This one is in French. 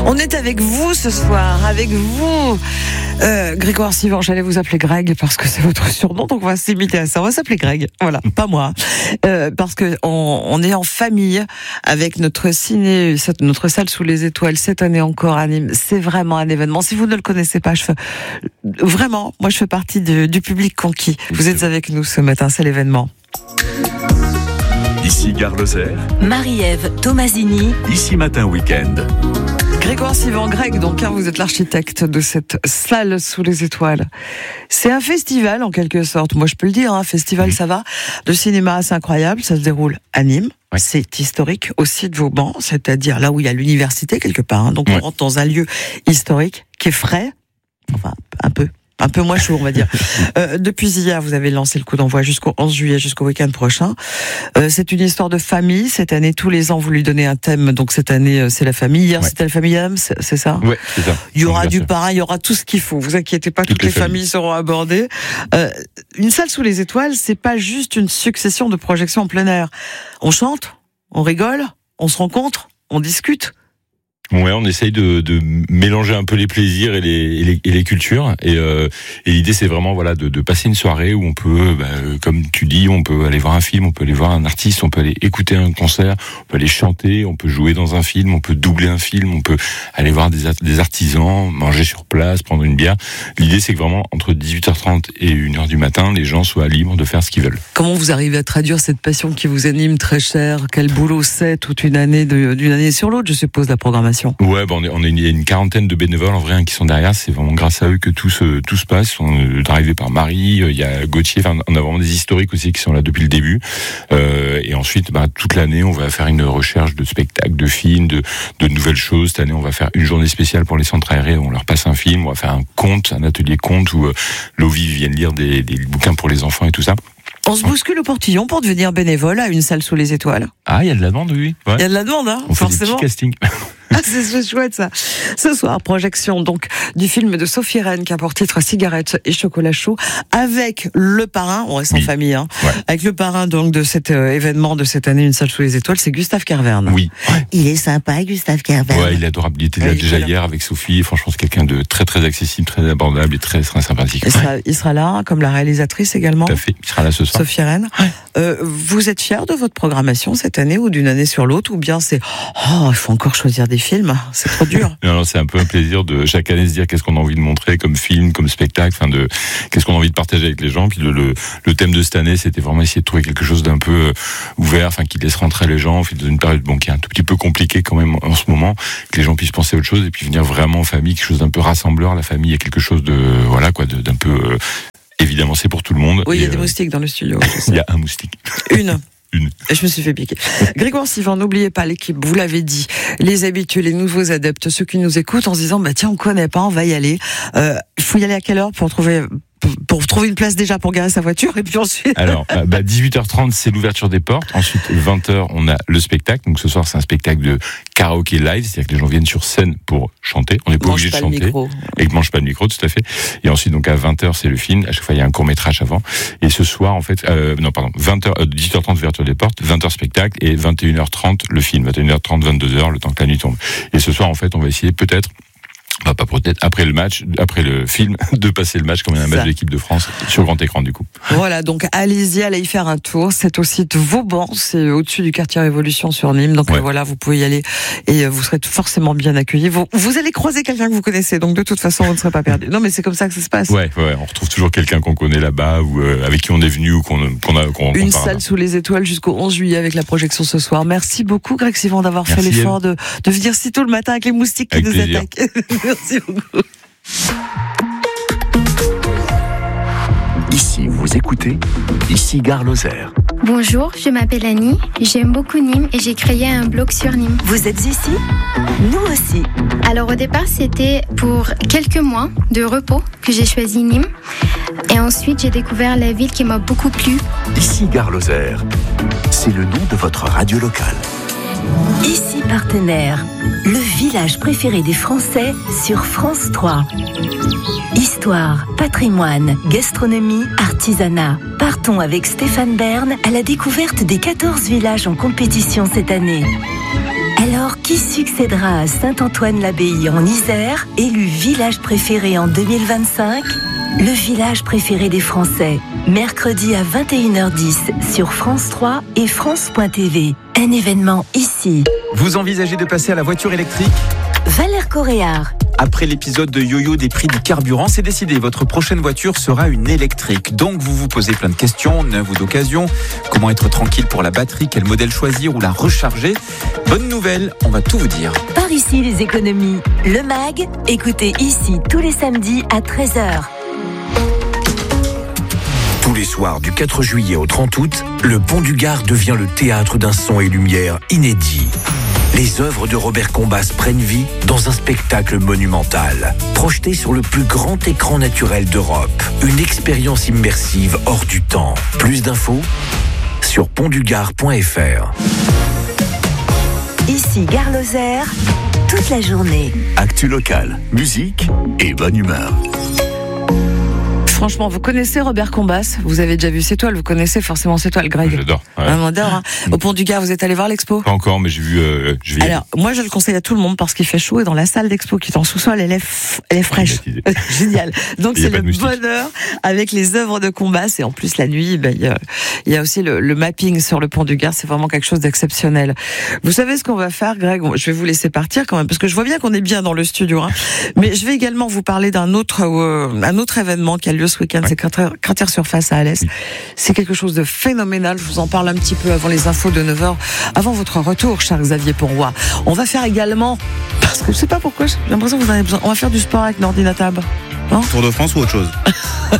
On est avec vous ce soir, avec vous. Grégoire Sivan, j'allais vous appeler Greg parce que c'est votre surnom, donc on va s'imiter à ça. On va s'appeler Greg, voilà, pas moi. Parce que on est en famille avec notre ciné, notre salle sous les étoiles cette année encore à Nîmes. C'est vraiment un événement. Si vous ne le connaissez pas, vraiment, moi je fais partie du public conquis. Vous êtes avec nous ce matin, c'est l'événement. Ici Gare Lozère. Marie-Ève Tomasini. Ici Matin Week-end. Grégoire Sivan, Greg, donc vous êtes l'architecte de cette salle sous les étoiles. C'est un festival en quelque sorte, moi je peux le dire, un festival ça va, de cinéma assez incroyable, ça se déroule à Nîmes. Ouais. C'est historique aussi de Vauban, c'est-à-dire là où il y a l'université quelque part, donc on rentre dans un lieu historique qui est frais, enfin un peu moins chaud, on va dire. Depuis hier, vous avez lancé le coup d'envoi jusqu'au 11 juillet, jusqu'au week-end prochain. C'est une histoire de famille. Cette année, tous les ans, vous lui donnez un thème. Donc cette année, c'est la famille. Hier, c'était la famille Adams, c'est ça ? Oui, c'est ça. Il y aura du parrain, il y aura tout ce qu'il faut. Vous inquiétez pas, toutes les familles seront abordées. Une salle sous les étoiles, c'est pas juste une succession de projections en plein air. On chante, on rigole, on se rencontre, on discute. Ouais, on essaye de mélanger un peu les plaisirs et les cultures. Et l'idée, c'est vraiment de passer une soirée où on peut, comme tu dis, on peut aller voir un film, on peut aller voir un artiste, on peut aller écouter un concert, on peut aller chanter, on peut jouer dans un film, on peut doubler un film, on peut aller voir des artisans, manger sur place, prendre une bière. L'idée, c'est que vraiment, entre 18h30 et 1h du matin, les gens soient libres de faire ce qu'ils veulent. Comment vous arrivez à traduire cette passion qui vous anime très cher ? Quel boulot c'est toute une année, d'une année sur l'autre, je suppose, la programmation ? Ouais, on est une quarantaine de bénévoles en vrai qui sont derrière. C'est vraiment grâce à eux que tout se passe. Ils sont drivés par Marie. Il y a Gauthier. Enfin, on a vraiment des historiques aussi qui sont là depuis le début. Et ensuite, toute l'année, on va faire une recherche de spectacles, de films, de nouvelles choses. Cette année, on va faire une journée spéciale pour les centres aérés. On leur passe un film. On va faire un atelier conte où Lovie vienne lire des bouquins pour les enfants et tout ça. On se bouscule au portillon pour devenir bénévole à une salle sous les étoiles. Ah, il y a de la demande, oui. Il y a de la demande, hein, on forcément. Fait des petits castings. Ah, c'est chouette ça. Ce soir, projection donc du film de Sophie Rennes qui a pour titre Cigarettes et chocolat chaud, avec le parrain, on reste en famille, hein, avec le parrain donc de cet événement de cette année, une salle sous les étoiles, c'est Gustave Kervern. Oui. Il est sympa, Gustave Kervern. Ouais, il est adorable. Il était là déjà hier avec Sophie. Et franchement, c'est quelqu'un de très très accessible, très abordable et très très sympathique. Il sera là, comme la réalisatrice également. Tout à fait. Il sera là ce soir. Sophie Rennes. Vous êtes fiers de votre programmation cette année ou d'une année sur l'autre, ou bien c'est il faut encore choisir des films, c'est trop dur. Non, c'est un peu un plaisir de chaque année se dire qu'est-ce qu'on a envie de montrer comme film, comme spectacle, qu'est-ce qu'on a envie de partager avec les gens. Puis le thème de cette année, c'était vraiment essayer de trouver quelque chose d'un peu ouvert, qui laisse rentrer les gens, dans une période qui est un tout petit peu compliquée quand même en ce moment, que les gens puissent penser à autre chose et puis venir vraiment en famille, quelque chose d'un peu rassembleur. La famille est quelque chose d'un peu évidemment, c'est pour tout le monde. Oui, il y a des moustiques dans le studio. Il y a un moustique. Une. Et je me suis fait piquer. Grégoire Sivan, n'oubliez pas l'équipe, vous l'avez dit, les habitués, les nouveaux adeptes, ceux qui nous écoutent en se disant, tiens, on connaît pas, on va y aller. Il faut y aller à quelle heure pour trouver une place déjà pour garer sa voiture, et puis ensuite... Alors, 18h30, c'est l'ouverture des portes. Ensuite, 20h, on a le spectacle. Donc ce soir, c'est un spectacle de karaoké live, c'est-à-dire que les gens viennent sur scène pour chanter. On n'est pas obligé de chanter. Et que mange pas le micro, tout à fait. Et ensuite, donc à 20h, c'est le film. À chaque fois, il y a un court-métrage avant. Et ce soir, en fait, 18h30, ouverture des portes, 20h spectacle, et 21h30, le film. 21h30, 22h, le temps que la nuit tombe. Et ce soir, en fait, on va essayer peut-être, après le match, après le film, de passer le match comme un match de l'équipe de France sur grand écran du coup. Voilà, donc allez-y, allez y faire un tour. C'est au site Vauban, c'est au-dessus du quartier Révolution sur Nîmes. Donc voilà, vous pouvez y aller et vous serez forcément bien accueillis. Vous allez croiser quelqu'un que vous connaissez, donc de toute façon vous ne serez pas perdu. Non mais c'est comme ça que ça se passe. Ouais, on retrouve toujours quelqu'un qu'on connaît là-bas ou avec qui on est venu ou qu'on rencontre. Une salle sous les étoiles jusqu'au 11 juillet avec la projection ce soir. Merci beaucoup Greg Sivan d'avoir fait l'effort de venir si tôt le matin avec les moustiques qui nous attaquent. Merci beaucoup. Ici, vous écoutez, ici Gare Lozère. Bonjour, je m'appelle Annie, j'aime beaucoup Nîmes et j'ai créé un blog sur Nîmes. Vous êtes ici ? Nous aussi. Alors au départ, c'était pour quelques mois de repos que j'ai choisi Nîmes. Et ensuite, j'ai découvert la ville qui m'a beaucoup plu. Ici Gare Lozère, c'est le nom de votre radio locale. Ici Partenaire, le village préféré des Français sur France 3. Histoire, patrimoine, gastronomie, artisanat. Partons avec Stéphane Bern à la découverte des 14 villages en compétition cette année. Alors, Alors, qui succédera à Saint-Antoine-l'Abbaye en Isère, élu village préféré en 2025 ? Le village préféré des Français, mercredi à 21h10 sur France 3 et France.tv. Un événement ici. Vous envisagez de passer à la voiture électrique ? Valère Coréard. Après l'épisode de yo-yo des prix du carburant, c'est décidé, votre prochaine voiture sera une électrique. Donc vous vous posez plein de questions, neuves ou d'occasion. Comment être tranquille pour la batterie, quel modèle choisir ou la recharger ? Bonne nouvelle, on va tout vous dire. Par ici les économies. Le MAG, écoutez ici tous les samedis à 13h. Tous les soirs du 4 juillet au 30 août, le Pont du Gard devient le théâtre d'un son et lumière inédit. Les œuvres de Robert Combas prennent vie dans un spectacle monumental, projeté sur le plus grand écran naturel d'Europe. Une expérience immersive hors du temps. Plus d'infos sur pontdugard.fr. Ici Gare Lozère, toute la journée. Actu locale, musique et bonne humeur. Franchement, vous connaissez Robert Combas, vous avez déjà vu ses toiles, vous connaissez forcément ses toiles, Greg. J'adore. Ouais. On adore. Hein. Au Pont du Gard, vous êtes allé voir l'expo ? Pas encore, mais j'ai vu. Alors, moi, je le conseille à tout le monde parce qu'il fait chaud et dans la salle d'expo qui est en sous-sol, elle est fraîche. Génial. Donc, c'est le bonheur avec les œuvres de Combas et en plus, la nuit, il y a aussi le mapping sur le Pont du Gard. C'est vraiment quelque chose d'exceptionnel. Vous savez ce qu'on va faire, Greg ? Je vais vous laisser partir quand même parce que je vois bien qu'on est bien dans le studio. Hein. Mais je vais également vous parler d'un autre événement qui a lieu ce week-end, c'est Cratère Surface à Alès. C'est quelque chose de phénoménal. Je vous en parle un petit peu avant les infos de 9h, avant votre retour, cher Xavier Ponroy. On va faire également, parce que je sais pas pourquoi, j'ai l'impression que vous en avez besoin, on va faire du sport avec Nordinatab. Tour de France ou autre chose ?